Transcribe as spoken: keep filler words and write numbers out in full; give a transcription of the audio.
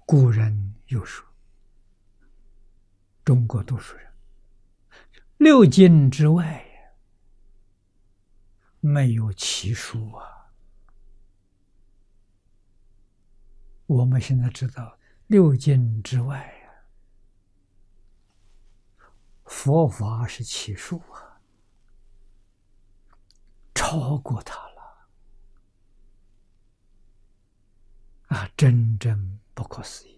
古人有说，中国读书人，六经之外没有奇书啊。我们现在知道，六经之外呀，佛法是奇书啊，超过它了啊，真正不可思议。